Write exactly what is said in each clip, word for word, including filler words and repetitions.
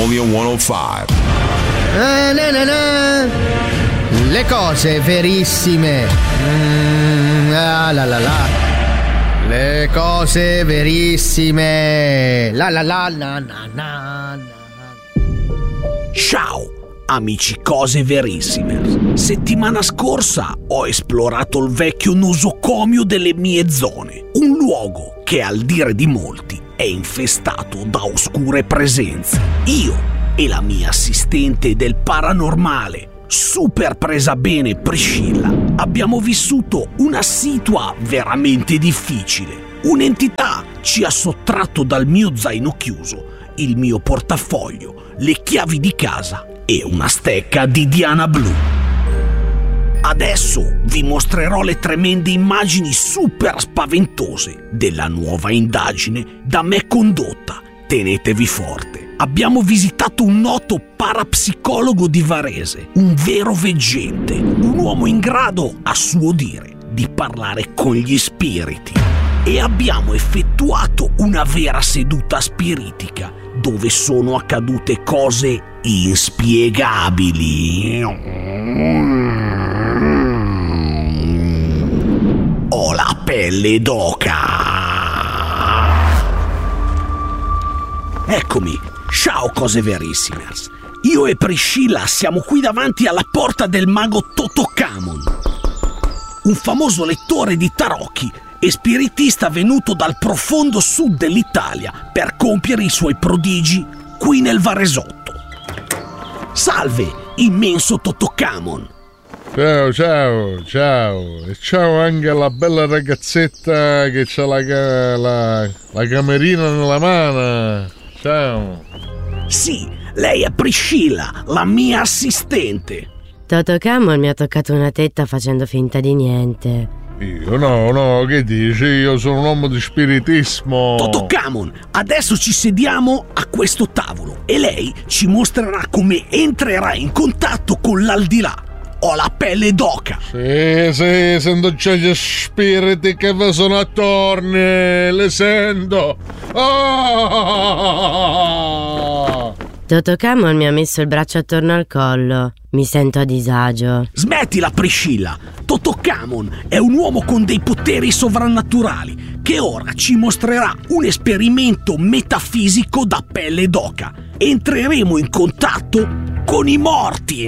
Romeo centocinque. Eh, na, na, na. Le cose verissime. Mm, ah, la la la. Le cose verissime. La la la na na na. Ciao amici cose verissime. Settimana scorsa ho esplorato il vecchio nosocomio delle mie zone, un luogo che al dire di molti è infestato da oscure presenze. Io e la mia assistente del paranormale, super presa bene Priscilla, abbiamo vissuto una situa veramente difficile. Un'entità ci ha sottratto dal mio zaino chiuso il mio portafoglio, le chiavi di casa e una stecca di Diana blu. Adesso vi mostrerò le tremende immagini super spaventose della nuova indagine da me condotta. Tenetevi forte. Abbiamo visitato un noto parapsicologo di Varese, un vero veggente, un uomo in grado, a suo dire, di parlare con gli spiriti. E abbiamo effettuato una vera seduta spiritica, dove sono accadute cose inspiegabili. Ho la pelle d'oca. Eccomi, ciao cose verissimers. Io e Priscilla siamo qui davanti alla porta del mago Totocamon, un famoso lettore di tarocchi e spiritista venuto dal profondo sud dell'Italia per compiere i suoi prodigi qui nel Varesotto. Salve, immenso Totocamon. Ciao, ciao, ciao. E ciao anche alla bella ragazzetta che c'ha la, la, la camerina nella mano. Ciao. Sì, lei è Priscilla, la mia assistente. Totocamon mi ha toccato una tetta facendo finta di niente. Io no, no, che dici? Io sono un uomo di spiritismo. Totocamon, adesso ci sediamo a questo tavolo e lei ci mostrerà come entrerà in contatto con l'aldilà. Ho la pelle d'oca. Sì, sì, sento già gli spiriti che vi sono attorno. Le sento. Oh! Totocamon mi ha messo il braccio attorno al collo. Mi sento a disagio. Smettila, Priscilla. Totocamon è un uomo con dei poteri sovrannaturali che ora ci mostrerà un esperimento metafisico da pelle d'oca. Entreremo in contatto con i morti.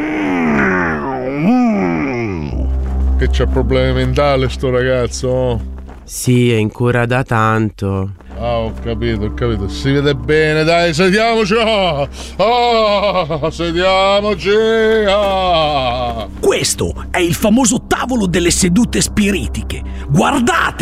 Che c'ha problemi mentali sto ragazzo? Sì, è in cura da tanto. Ah, ho capito, ho capito. Si vede bene, dai, sediamoci! Oh, sediamoci! Oh. Questo è il famoso tavolo delle sedute spiritiche. Guardate!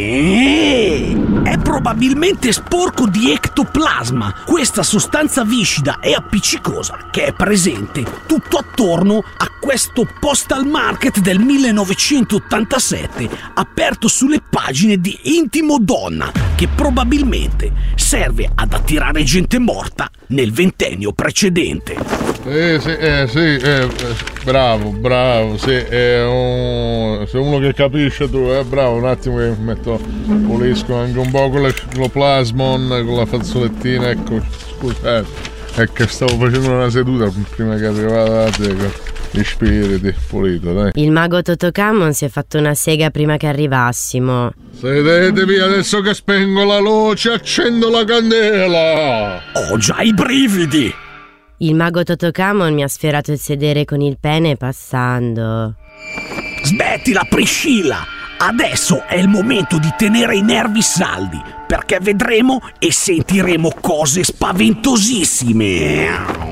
È probabilmente sporco di ectoplasma, questa sostanza viscida e appiccicosa che è presente tutto attorno a questo postal market del millenovecentottantasette aperto sulle pagine di Intimo Donna, che probabilmente serve ad attirare gente morta nel ventennio precedente. Sì, sì, eh, sì, eh, bravo, bravo, sì, è un... sei uno che capisce tu, eh, bravo, un attimo che metto, pulisco anche un po' con lo plasmon, con la fazzolettina, ecco, scusate, è che stavo facendo una seduta prima che arrivate, gli spiriti, pulito, dai. Il mago Totocamon si è fatto una sega prima che arrivassimo. Sedetevi, adesso che spengo la luce, accendo la candela. Ho già i brividi. Il mago Totocamon mi ha sfiorato il sedere con il pene passando. Smettila, Priscilla! Adesso è il momento di tenere i nervi saldi, perché vedremo e sentiremo cose spaventosissime.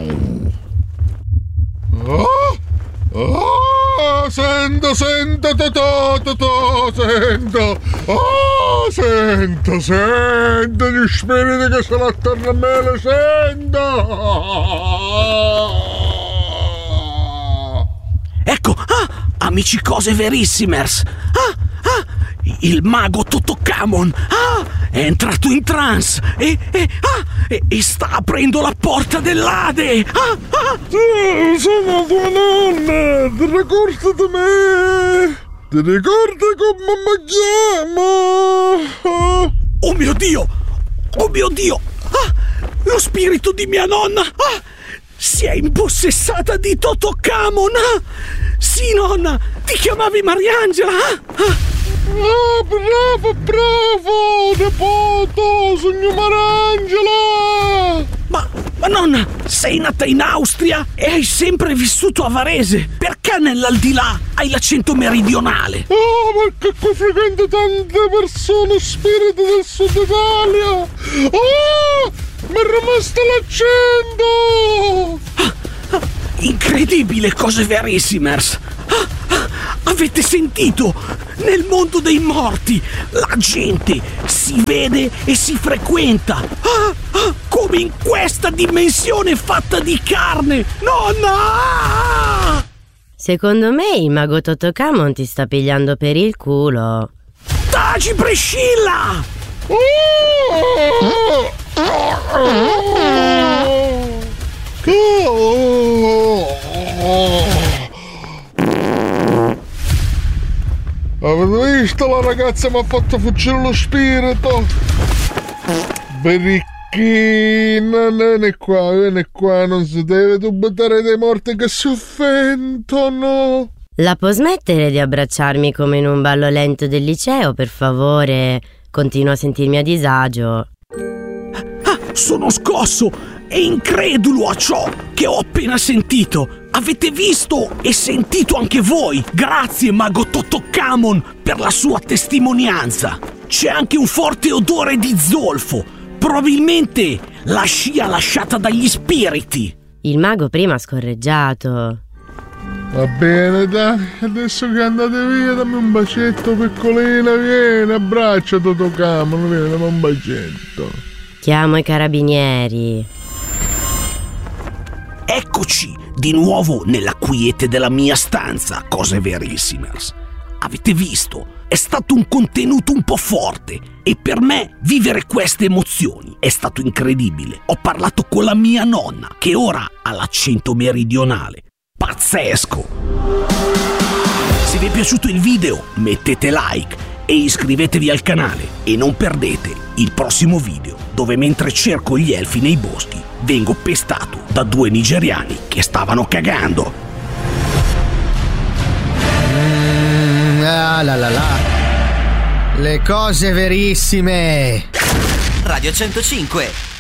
Oh, oh, sento, sento, totò, totò, sento, oh, sento, sento gli spiriti che sono attorno a me, le sento. Ecco, ah, amici cose verissimers, ah, ah, il mago Totocamon, ah, è entrato in trance e, e, ah, e, e sta aprendo la porta dell'Ade. Ah, ah. Sì, sono tua nonna, ti ricordi di me? Ti ricordi come mi chiamo? Oh mio Dio, oh mio Dio, ah, Lo spirito di mia nonna ah, si è impossessata di Totocamon. Ah, sì, nonna, ti chiamavi Mariangela. Ah, ah. Ah, bravo, bravo, Depoto, sogno Mariangela. Ma, ma nonna, sei nata in Austria e hai sempre vissuto a Varese. Perché nell'aldilà hai l'accento meridionale? Oh, perché qui frequento tante persone spiriti del sud Italia. Oh, mi è rimasto l'accento. Ah, ah, incredibile, cose verissimers. Ah, ah, avete sentito? Nel mondo dei morti la gente si vede e si frequenta. Ah, ah, come in questa dimensione fatta di carne. Nonna! Secondo me il mago Totocamon ti sta pigliando per il culo. Taci, Priscilla! Avete visto, la ragazza mi ha fatto fuggire lo spirito? Berichino, vieni qua, vieni qua, non si deve dubitare dei morti che si offendono. La può smettere di abbracciarmi come in un ballo lento del liceo, per favore? Continuo a sentirmi a disagio. Ah, sono scosso e incredulo a ciò che ho appena sentito. Avete visto e sentito anche voi. Grazie, mago Totocamon, per la sua testimonianza. C'è anche un forte odore di zolfo. Probabilmente la scia lasciata dagli spiriti. Il mago prima ha scorreggiato. Va bene, dai, adesso che andate via dammi un bacetto piccolina, vieni, abbraccia Totocamon, vieni, dammi un bacetto. Chiamo i carabinieri. Eccoci di nuovo nella quiete della mia stanza, cose verissimers. Avete visto? È stato un contenuto un po' forte e per me vivere queste emozioni è stato incredibile. Ho parlato con la mia nonna che ora ha l'accento meridionale. Pazzesco! Se vi è piaciuto il video mettete like e iscrivetevi al canale e non perdete il prossimo video dove mentre cerco gli elfi nei boschi vengo pestato da due nigeriani che stavano cagando. Mm, ah, la la la. Le cose verissime. Radio centocinque